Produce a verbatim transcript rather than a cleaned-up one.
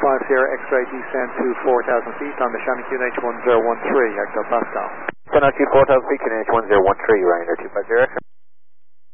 five Sierra X-ray descend to four thousand feet on the Shannon Q N H one zero one three, Hector Pascal. Shannon Q four thousand feet, Q N H one zero one three, Ryanair two five zero.